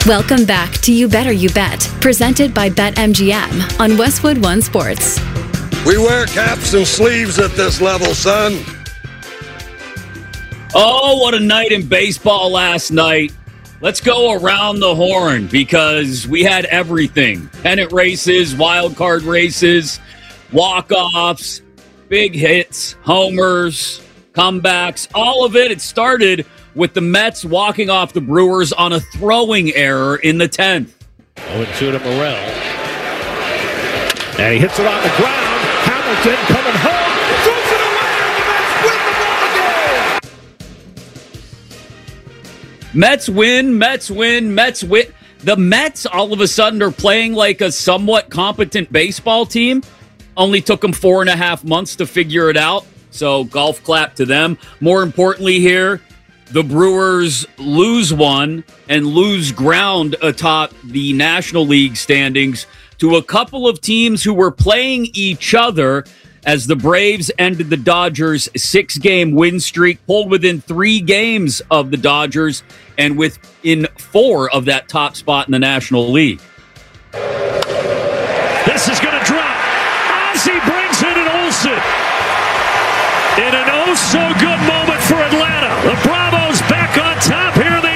Welcome back to You Better You Bet, presented by BetMGM on Westwood One Sports. We wear caps and sleeves at this level, son. Oh, what a night in baseball last night. Let's go around the horn because we had everything. Pennant races, wild card races, walk-offs, big hits, homers, comebacks, all of it. It started with the Mets walking off the Brewers on a throwing error in the 10th. 0-2 to Morel. And he hits it on the ground. Hamilton coming home. Throws it away. And the Mets win the ball game. Mets win. The Mets all of a sudden are playing like a somewhat competent baseball team. Only took them 4.5 months to figure it out. So golf clap to them. More importantly here, the Brewers lose one and lose ground atop the National League standings to a couple of teams who were playing each other as the Braves ended the Dodgers' 6-game win streak, pulled within 3 games of the Dodgers and within 4 of that top spot in the National League. This is going to drop. Ozzie brings in an Olsen. In an oh-so-good moment for Atlanta. The Bravos back on top here in the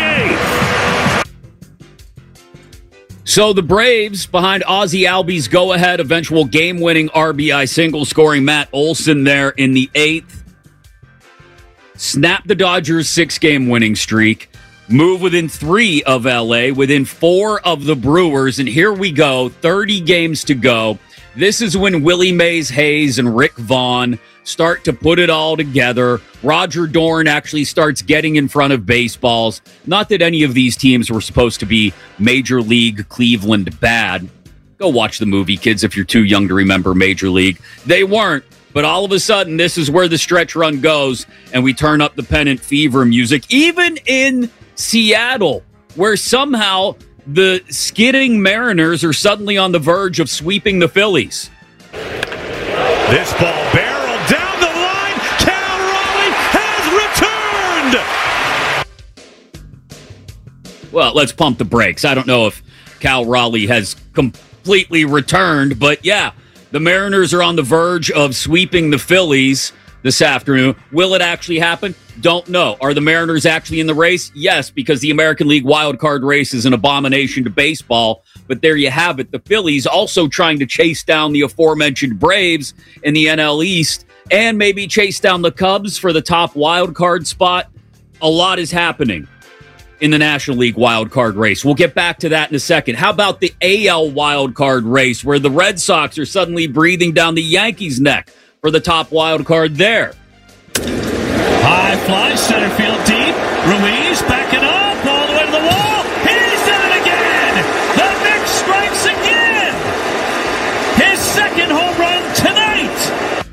8th. So the Braves, behind Ozzie Albies' go-ahead eventual game-winning RBI single, scoring Matt Olson there in the 8th, snap the Dodgers' 6-game winning streak, move within 3 of LA, within 4 of the Brewers, and here we go, 30 games to go. This is when Willie Mays Hayes and Rick Vaughn start to put it all together. Roger Dorn actually starts getting in front of baseballs. Not that any of these teams were supposed to be Major League Cleveland bad. Go watch the movie, kids, if you're too young to remember Major League. They weren't. But all of a sudden, this is where the stretch run goes, and we turn up the pennant fever music. Even in Seattle, where somehow the skidding Mariners are suddenly on the verge of sweeping the Phillies. This ball barreled down the line. Cal Raleigh has returned. Well, let's pump the brakes. I don't know if Cal Raleigh has completely returned, but yeah, the Mariners are on the verge of sweeping the Phillies this afternoon. Will it actually happen? Don't know. Are the Mariners actually in the race? Yes, because the American League wild card race is an abomination to baseball. But there you have it. The Phillies also trying to chase down the aforementioned Braves in the NL East and maybe chase down the Cubs for the top wild card spot. A lot is happening in the National League wild card race. We'll get back to that in a second. How about the AL wild card race where the Red Sox are suddenly breathing down the Yankees' neck for the top wild card there? High fly, center field deep. Ruiz backing up all the way to the wall. He's done it again. The Knicks strikes again. His second home run tonight.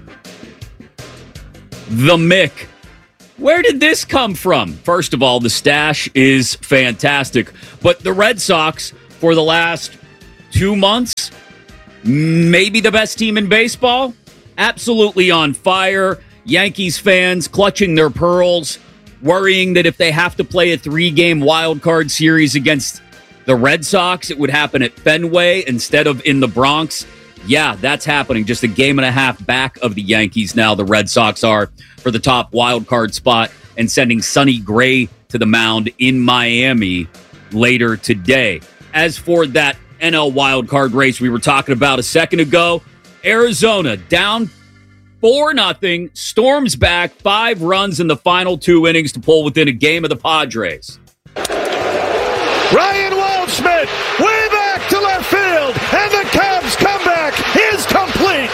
The Mick. Where did this come from? First of all, the stash is fantastic. But the Red Sox, for the last 2 months, maybe the best team in baseball, absolutely on fire. Yankees fans clutching their pearls, worrying that if they have to play a 3-game wild card series against the Red Sox, it would happen at Fenway instead of in the Bronx. Yeah, that's happening. Just a game and a half back of the Yankees now, the Red Sox are, for the top wild card spot, and sending Sonny Gray to the mound in Miami later today. As for that NL wild card race we were talking about a second ago, Arizona down 4-0, storms back 5 runs in the final 2 innings to pull within a game of the Padres. Ryan Waldschmidt way back to left field, and the Cubs comeback is complete.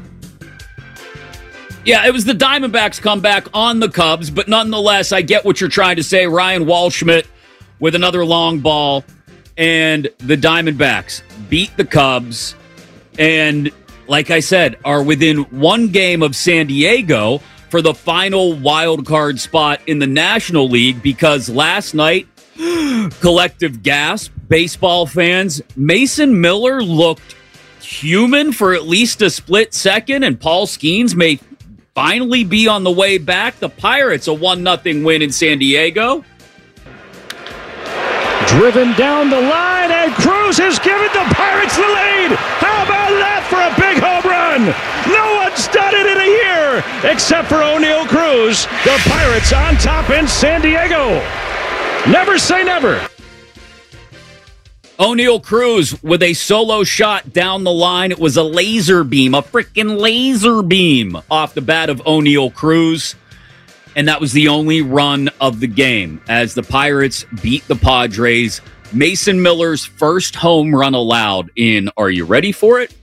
Yeah, it was the Diamondbacks comeback on the Cubs, but nonetheless, I get what you're trying to say. Ryan Waldschmidt with another long ball, and the Diamondbacks beat the Cubs, and like I said, are within 1 game of San Diego for the final wild card spot in the National League, because last night, collective gasp, baseball fans, Mason Miller looked human for at least a split second, and Paul Skeens may finally be on the way back. The Pirates, a 1-0 win in San Diego. Driven down the line, and Cruz has given the Pirates the lead. How about that for a big home run? No one's done it in a year except for O'Neill Cruz. The Pirates on top in San Diego. Never say never. O'Neill Cruz with a solo shot down the line. It was a laser beam, a freaking laser beam off the bat of O'Neill Cruz. And that was the only run of the game as the Pirates beat the Padres. Mason Miller's first home run allowed in, are you ready for it?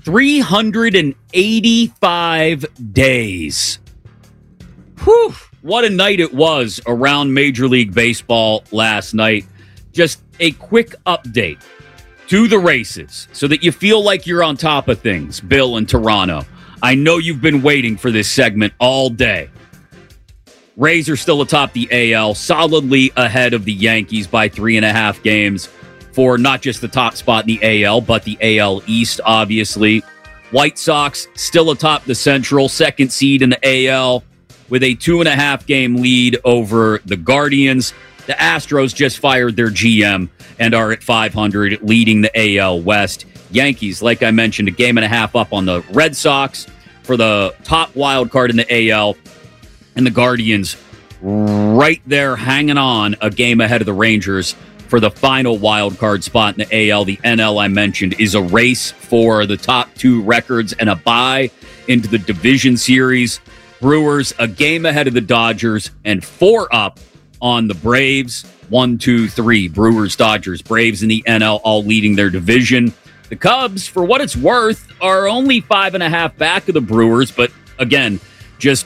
385 days. Whew. What a night it was around Major League Baseball last night. Just a quick update to the races so that you feel like you're on top of things, Bill in Toronto. I know you've been waiting for this segment all day. Rays are still atop the AL, solidly ahead of the Yankees by 3.5 games for not just the top spot in the AL, but the AL East, obviously. White Sox still atop the Central, second seed in the AL with a 2.5 game lead over the Guardians. The Astros just fired their GM and are at 500, leading the AL West. Yankees, like I mentioned, 1.5 games up on the Red Sox for the top wild card in the AL. And the Guardians right there hanging on 1 game ahead of the Rangers for the final wild card spot in the AL. The NL, I mentioned, is a race for the top 2 records and a bye into the division series. Brewers 1 game ahead of the Dodgers and 4 up on the Braves. 1, 2, 3. Brewers, Dodgers, Braves in the NL all leading their division. The Cubs, for what it's worth, are only 5.5 back of the Brewers, but again, just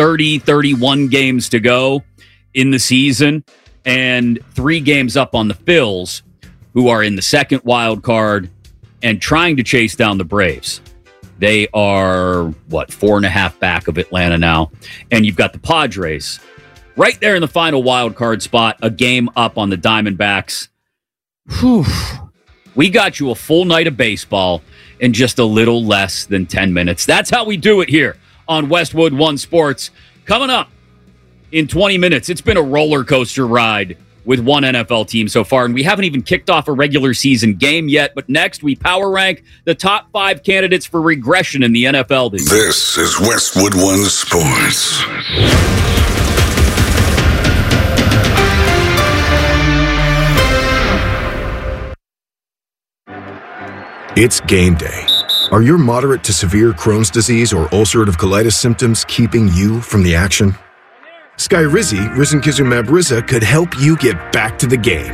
31 games to go in the season and 3 games up on the Phils, who are in the second wild card and trying to chase down the Braves. They are, 4.5 back of Atlanta now. And you've got the Padres right there in the final wild card spot, 1 game up on the Diamondbacks. Whew. We got you a full night of baseball in just a little less than 10 minutes. That's how we do it here on Westwood One Sports. Coming up in 20 minutes, it's been a roller coaster ride with one NFL team so far, and we haven't even kicked off a regular season game yet. But next, we power rank the top 5 candidates for regression in the NFL this year. This is Westwood One Sports. It's game day. Are your moderate to severe Crohn's disease or ulcerative colitis symptoms keeping you from the action? Skyrizi, risankizumab Riza, could help you get back to the game.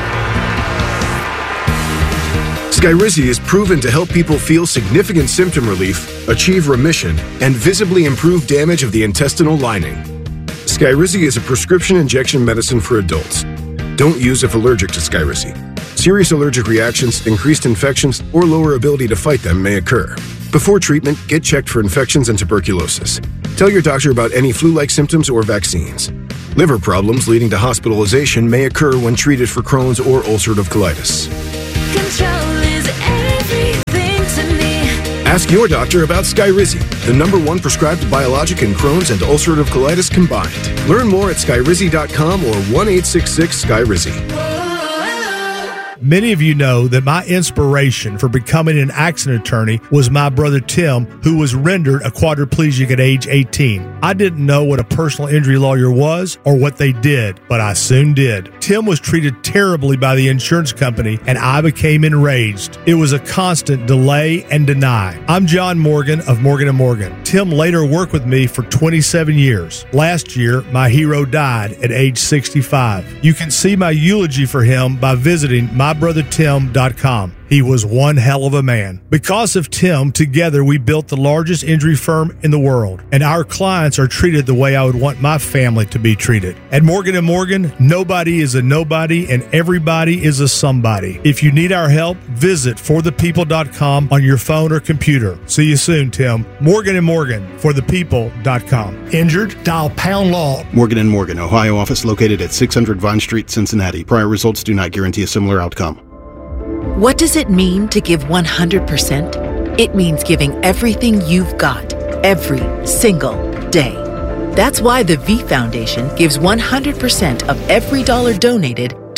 Skyrizi is proven to help people feel significant symptom relief, achieve remission, and visibly improve damage of the intestinal lining. Skyrizi is a prescription injection medicine for adults. Don't use if allergic to Skyrizi. Serious allergic reactions, increased infections, or lower ability to fight them may occur. Before treatment, get checked for infections and tuberculosis. Tell your doctor about any flu-like symptoms or vaccines. Liver problems leading to hospitalization may occur when treated for Crohn's or ulcerative colitis. Control is everything to me. Ask your doctor about Skyrizi, the #1 prescribed biologic in Crohn's and ulcerative colitis combined. Learn more at skyrizi.com or 1-866-SKYRIZI. Many of you know that my inspiration for becoming an accident attorney was my brother Tim, who was rendered a quadriplegic at age 18. I didn't know what a personal injury lawyer was or what they did, but I soon did. Tim was treated terribly by the insurance company, and I became enraged. It was a constant delay and deny. I'm John Morgan of Morgan & Morgan. Tim later worked with me for 27 years. Last year, my hero died at age 65. You can see my eulogy for him by visiting mybrothertim.com. He was one hell of a man. Because of Tim, together we built the largest injury firm in the world, and our clients are treated the way I would want my family to be treated. At Morgan & Morgan, nobody is a nobody and everybody is a somebody. If you need our help, visit forthepeople.com on your phone or computer. See you soon, Tim. Morgan & Morgan, forthepeople.com. Injured? Dial pound law. Morgan & Morgan, Ohio office located at 600 Vine Street, Cincinnati. Prior results do not guarantee a similar outcome. What does it mean to give 100%? It means giving everything you've got, every single day. That's why the V Foundation gives 100% of every dollar donated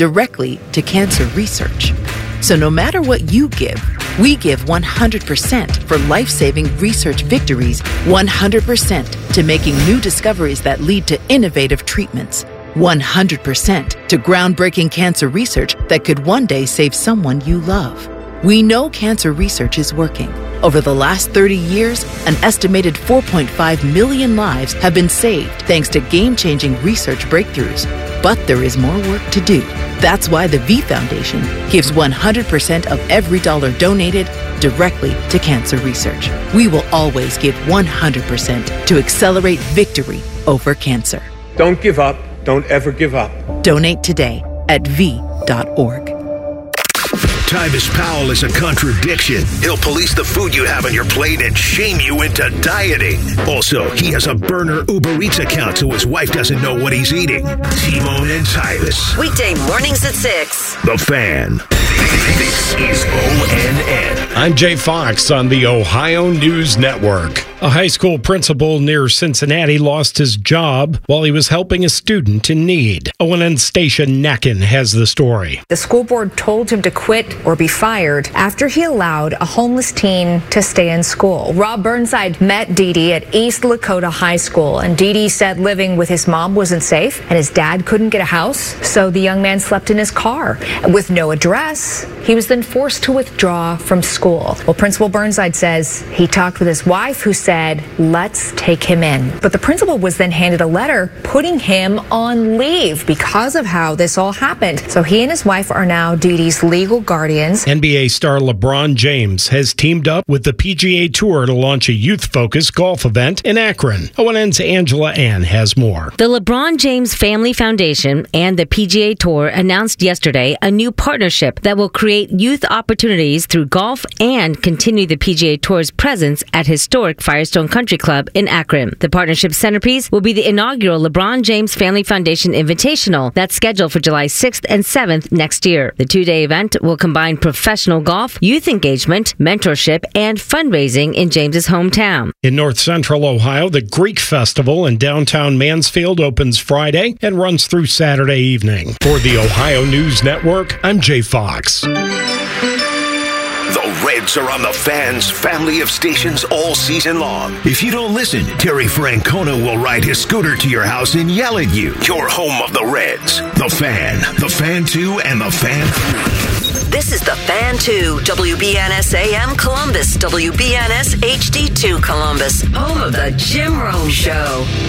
directly to cancer research. So no matter what you give, we give 100% for life-saving research victories, 100% to making new discoveries that lead to innovative treatments, 100% to groundbreaking cancer research that could one day save someone you love. We know cancer research is working. Over the last 30 years, an estimated 4.5 million lives have been saved thanks to game-changing research breakthroughs. But there is more work to do. That's why the V Foundation gives 100% of every dollar donated directly to cancer research. We will always give 100% to accelerate victory over cancer. Don't give up. Don't ever give up. Donate today at v.org. Tyvis Powell is a contradiction. He'll police the food you have on your plate and shame you into dieting. Also, he has a burner Uber Eats account so his wife doesn't know what he's eating. Timon and Tyvis. Weekday mornings at 6. The Fan. This is ONN. I'm Jay Fox on the Ohio News Network. A high school principal near Cincinnati lost his job while he was helping a student in need. ONN station Nacken has the story. The school board told him to quit or be fired after he allowed a homeless teen to stay in school. Rob Burnside met Dee Dee at East Lakota High School, and Dee Dee said living with his mom wasn't safe and his dad couldn't get a house, so the young man slept in his car. With no address, he was then forced to withdraw from school. Well, Principal Burnside says he talked with his wife, who said, let's take him in. But the principal was then handed a letter putting him on leave because of how this all happened. So he and his wife are now Dee Dee's legal guardians. NBA star LeBron James has teamed up with the PGA Tour to launch a youth-focused golf event in Akron. ONN's Angela Ann has more. The LeBron James Family Foundation and the PGA Tour announced yesterday a new partnership that will create youth opportunities through golf and continue the PGA Tour's presence at historic Firestone Country Club in Akron. The partnership centerpiece will be the inaugural LeBron James Family Foundation Invitational that's scheduled for July 6th and 7th next year. The two-day event will combine professional golf, youth engagement, mentorship, and fundraising in James's hometown. In north central Ohio, the Greek Festival in downtown Mansfield opens Friday and runs through Saturday evening. For the Ohio News Network, I'm Jay Fox. The Reds are on the Fan's family of stations all season long. If you don't listen, Terry Francona will ride his scooter to your house and yell at you. Your home of the Reds. The Fan, The Fan 2, and The Fan 3. This is The Fan 2, WBNS AM Columbus, WBNS HD2 Columbus, home of the Jim Rome Show.